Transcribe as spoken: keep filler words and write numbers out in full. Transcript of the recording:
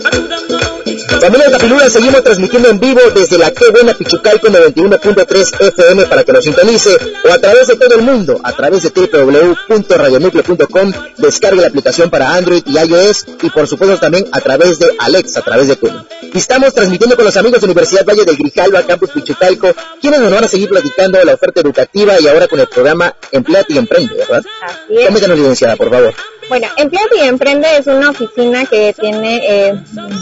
Familia de Capilula, seguimos transmitiendo en vivo desde la Qué Buena Pichucalco noventa y uno punto tres F M para que nos sintonice, o a través de todo el mundo, a través de doble u doble u doble u punto radio núcleo punto com. Descargue la aplicación para Android y iOS, y por supuesto también a través de Alexa, a través de Tune. Y estamos transmitiendo con los amigos de Universidad Valle del Grijalva, Campus Pichucalco, quienes nos van a seguir platicando de la oferta educativa y ahora con el programa Empléate y Emprende, ¿verdad? Así es. Coméntanos, licenciada, por favor. Bueno, Empléate y Emprende es una oficina que tiene... Eh,